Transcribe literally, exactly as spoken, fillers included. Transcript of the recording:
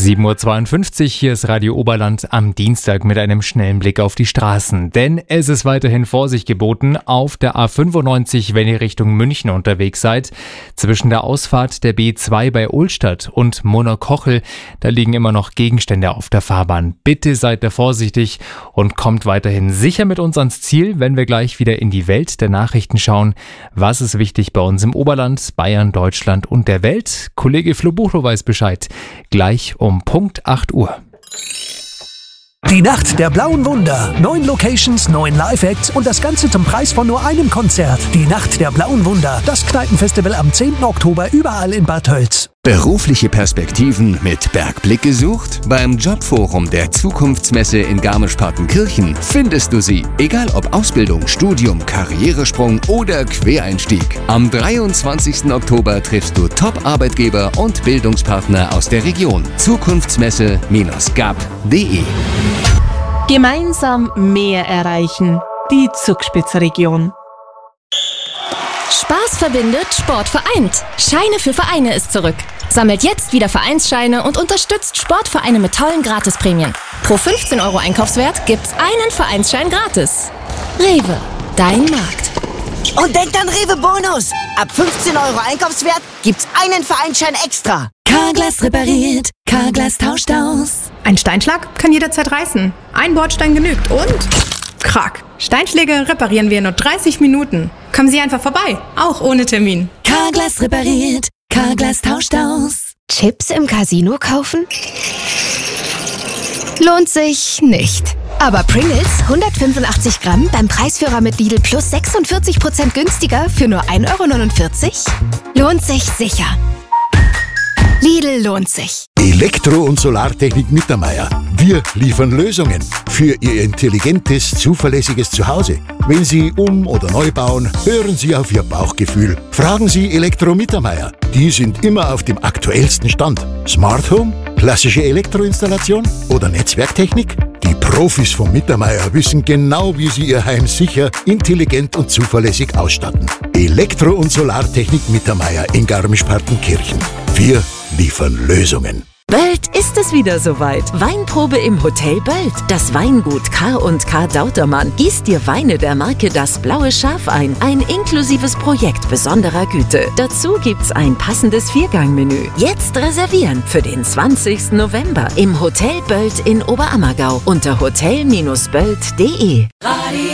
sieben Uhr zweiundfünfzig, hier ist Radio Oberland am Dienstag mit einem schnellen Blick auf die Straßen. Denn es ist weiterhin Vorsicht geboten auf der A fünfundneunzig, wenn ihr Richtung München unterwegs seid. Zwischen der Ausfahrt der B zwei bei Ohlstadt und Monokochel, da liegen immer noch Gegenstände auf der Fahrbahn. Bitte seid da vorsichtig und kommt weiterhin sicher mit uns ans Ziel, wenn wir gleich wieder in die Welt der Nachrichten schauen. Was ist wichtig bei uns im Oberland, Bayern, Deutschland und der Welt? Kollege Flo Buchlo weiß Bescheid. Gleich um Punkt acht Uhr. Die Nacht der blauen Wunder. Neun Locations, neun Live-Acts und das Ganze zum Preis von nur einem Konzert. Die Nacht der blauen Wunder. Das Kneipenfestival am zehnten Oktober überall in Bad Tölz. Berufliche Perspektiven mit Bergblick gesucht? Beim Jobforum der Zukunftsmesse in Garmisch-Partenkirchen findest du sie. Egal ob Ausbildung, Studium, Karrieresprung oder Quereinstieg. Am dreiundzwanzigsten Oktober triffst du Top-Arbeitgeber und Bildungspartner aus der Region. Zukunftsmesse Gap punkt de. Gemeinsam mehr erreichen. Die Zugspitzregion. Spaß verbindet, Sport vereint. Scheine für Vereine ist zurück. Sammelt jetzt wieder Vereinsscheine und unterstützt Sportvereine mit tollen Gratisprämien. Pro fünfzehn Euro Einkaufswert gibt's einen Vereinsschein gratis. Rewe, dein Markt. Und denkt an Rewe Bonus. Ab fünfzehn Euro Einkaufswert gibt's einen Vereinsschein extra. Carglass repariert, Carglass tauscht aus. Ein Steinschlag kann jederzeit reißen. Ein Bordstein genügt und... Krack. Steinschläge reparieren wir in nur dreißig Minuten. Kommen Sie einfach vorbei, auch ohne Termin. Carglass repariert, Carglass tauscht aus. Chips im Casino kaufen? Lohnt sich nicht. Aber Pringles, hundertfünfundachtzig Gramm, beim Preisführer mit Lidl plus sechsundvierzig Prozent günstiger für nur ein Euro neunundvierzig? Lohnt sich sicher. Lidl lohnt sich. Elektro- und Solartechnik Mittermeier. Wir liefern Lösungen für Ihr intelligentes, zuverlässiges Zuhause. Wenn Sie um- oder neu bauen, hören Sie auf Ihr Bauchgefühl. Fragen Sie Elektro Mittermeier. Die sind immer auf dem aktuellsten Stand. Smart Home, klassische Elektroinstallation oder Netzwerktechnik? Die Profis von Mittermeier wissen genau, wie sie Ihr Heim sicher, intelligent und zuverlässig ausstatten. Elektro- und Solartechnik Mittermeier in Garmisch-Partenkirchen. Wir liefern Lösungen. Bald ist es wieder soweit. Weinprobe im Hotel Böld. Das Weingut K und K Dautermann gießt dir Weine der Marke Das Blaue Schaf ein. Ein inklusives Projekt besonderer Güte. Dazu gibt's ein passendes Viergangmenü. Jetzt reservieren für den zwanzigsten November im Hotel Böld in Oberammergau unter hotel Bindestrich böld punkt de.